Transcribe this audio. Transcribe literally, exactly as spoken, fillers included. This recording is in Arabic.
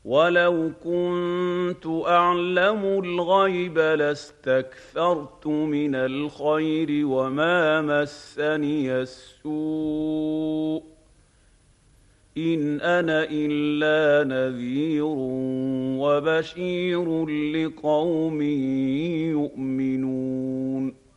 وَلَوْ كُنتُ أَعْلَمُ الْغَيْبَ لَاسْتَكْثَرْتُ مِنَ الْخَيْرِ وَمَا مَسَّنِيَ السُّوءُ ۚ إِنْ أَنَا إِلَّا نَذِيرٌ وَبَشِيرٌ لِّقَوْمٍ يُؤْمِنُونَ